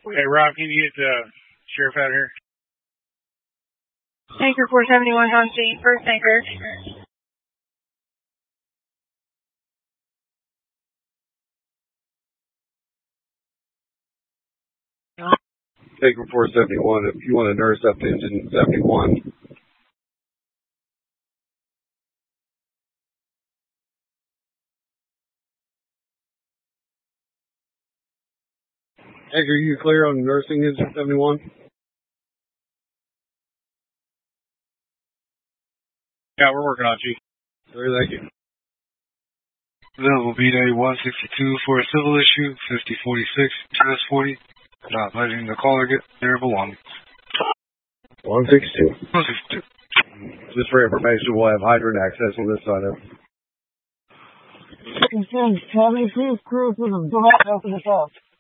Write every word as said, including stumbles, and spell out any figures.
Hey, Rob, can you get the sheriff out here? Tanker four seventy-one on scene, first tanker. Tanker four seventy-one, if you want to nurse up to engine seventy-one. Tanker, you clear on nursing engine seventy-one? Yeah, we're working on you. Sorry, thank you. Available B-Day one sixty-two for a civil issue, fifty forty-six, two S forty, not letting the caller get their belongings. one sixty-two. one sixty-two. Just for information, we'll have hydrant access on this side of it. Cabin, please cruise with them. Go ahead and open this up.